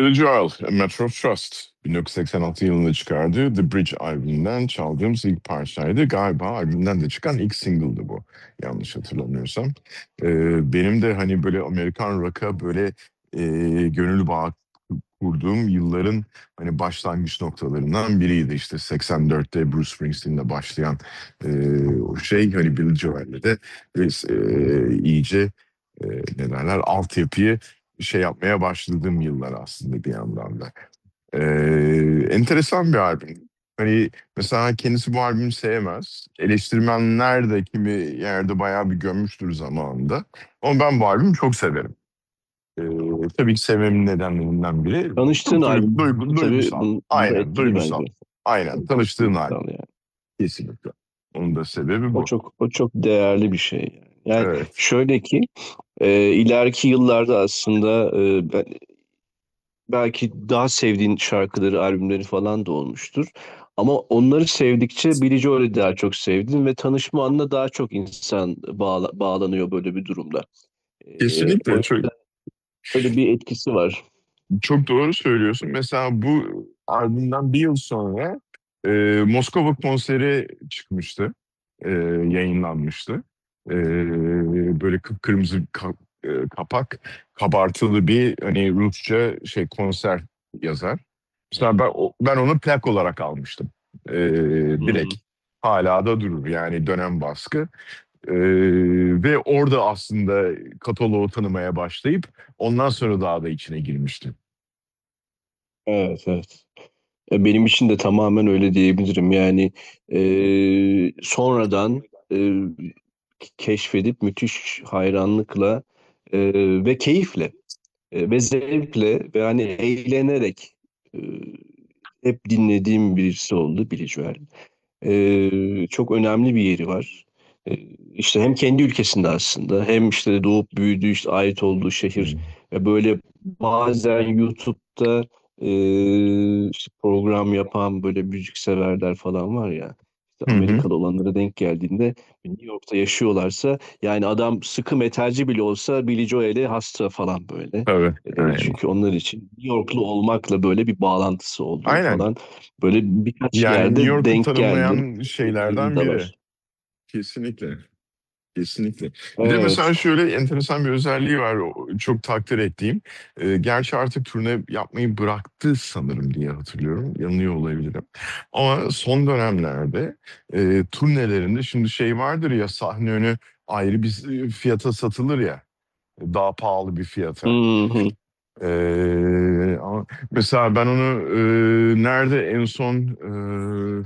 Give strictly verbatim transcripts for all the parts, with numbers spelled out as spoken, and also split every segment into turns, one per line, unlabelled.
Billy Joel, A Matter of Trust. bin dokuz yüz seksen altı yılında çıkardığı The Bridge albümünden çaldığımız ilk parçaydı. Galiba albümden de çıkan ilk single'dı bu. Yanlış hatırlamıyorsam. Ee, benim de hani böyle Amerikan rock'a böyle e, gönül bağı kurduğum yılların hani başlangıç noktalarından biriydi. İşte seksen dörtte Bruce Springsteen'le başlayan e, o şey hani Billy Joel'le de biz e, iyice e, ne derler altyapıyı şey yapmaya başladığım yıllar aslında bir yandan da. Ee, enteresan bir albüm. Hani mesela kendisi bu albümü sevmez. Eleştirmenler de kimi yerde bayağı bir gömmüştür zamanında. Ama ben bu albümü çok severim. Ee, tabii ki sevmemin nedenlerinden biri
Tanıştığın
çok
albüm
duygu, duygu-
tabii
duygusal.
bun- bunda
Aynen
etkili
duygusal.
bence.
Aynen tanıştığın albüm
Duygusal yani.
kesinlikle. Onun da sebebi
O
bu.
çok o çok değerli bir şey yani. Yani
Evet.
şöyle ki e, ileriki yıllarda aslında e, ben- belki daha sevdiğin şarkıları, albümleri falan da olmuştur. Ama onları sevdikçe Billie Joel'i daha çok sevdin ve tanışma anına daha çok insan bağla- bağlanıyor böyle bir durumda. E, o
Kesinlikle çok
yüzden öyle bir etkisi var.
çok doğru söylüyorsun. Mesela bu albümden bir yıl sonra e, Moskova konseri çıkmıştı. E, yayınlanmıştı. E, böyle kıpkırmızı ka- e, kapak, kabartılı bir hani Rusça şey konser yazar. Mesela ben, o- ben onu plak olarak almıştım. E, direkt.
Hmm.
Hala da durur yani dönem baskı. E, ve orada aslında kataloğu tanımaya başlayıp ondan sonra daha da içine girmiştim.
Evet, evet. E, Benim için de tamamen öyle diyebilirim. Yani e, sonradan e, keşfedip müthiş hayranlıkla e, ve keyifle e, ve zevkle ve hani eğlenerek e, hep dinlediğim birisi oldu Billie Joel. E, çok önemli bir yeri var. E, işte hem kendi ülkesinde aslında hem işte doğup büyüdüğü işte ait olduğu şehir
Hmm.
ve böyle bazen YouTube'da e, işte program yapan böyle müzikseverler falan var ya. İşte
Hı hı.
Amerikalı olanlara denk geldiğinde New York'ta yaşıyorlarsa yani adam sıkı metalci bile olsa Billie Joel'e hasta falan böyle.
Tabii.
E,
Aynen.
çünkü onlar için New Yorklu olmakla böyle bir bağlantısı olduğu
Aynen.
falan böyle birkaç
Yani New
yerde
York'u
denk geldi.
tanımlayan
Benim
şeylerden
de
biri.
var.
Kesinlikle. Kesinlikle. Bir de mesela
Evet.
şöyle enteresan bir özelliği var. o- Çok takdir ettiğim. Ee, gerçi artık turne yapmayı bıraktı sanırım diye hatırlıyorum. Yanılıyor olabilirim. Ama son dönemlerde e, turnelerinde şimdi şey vardır ya sahne önü ayrı bir fiyata satılır ya. Daha pahalı bir fiyata.
Hı hı.
Ee, ama mesela ben onu e, nerede en son e,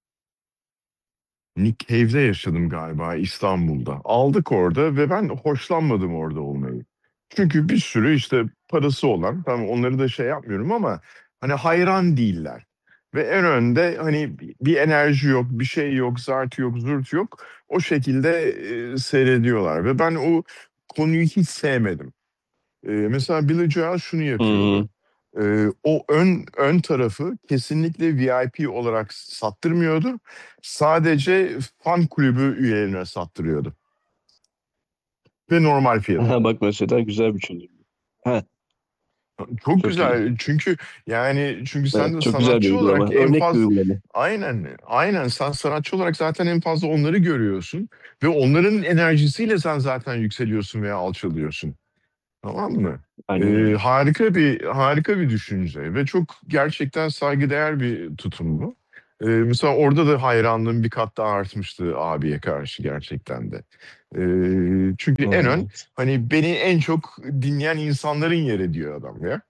Nick Cave'de yaşadım galiba İstanbul'da. Aldık orada ve ben hoşlanmadım orada olmayı. Çünkü bir sürü işte parası olan, tamam onları da şey yapmıyorum ama hani hayran değiller. Ve en önde hani bir enerji yok, bir şey yok, zart yok, zurt yok. O şekilde e, seyrediyorlar ve ben o konuyu hiç sevmedim. Ee, mesela Billy Joel şunu
Hı hı.
yapıyordu. Ee, o ön ön tarafı kesinlikle V I P olarak sattırmıyordu. Sadece fan kulübü üyelerine sattırıyordu. Ve normal fiyatına.
Aha, bak mesela güzel bir çözüm. Ha,
Çok
çok iyi.
güzel. Çünkü yani çünkü sen
Evet,
de
çok güzel bir
sanatçı
uygulama.
olarak en
Örnek bir
fazla
uygulama.
aynen aynen sen sanatçı olarak zaten en fazla onları görüyorsun ve onların enerjisiyle sen zaten yükseliyorsun veya alçalıyorsun. Tamam mı?
Aynen
Ee,
öyle.
harika bir harika bir düşünce ve çok gerçekten saygıdeğer bir tutum bu. Ee, mesela orada da hayranlığım bir kat daha artmıştı abiye karşı gerçekten de. Ee, çünkü en ön
Evet.
hani beni en çok dinleyen insanların yeri diyor adam ya.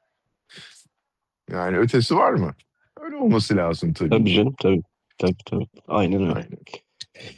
Yani ötesi var mı? Öyle olması lazım tabii
Tabii
ki.
canım, tabii. Tabii tabii. Aynen öyle.
Aynen.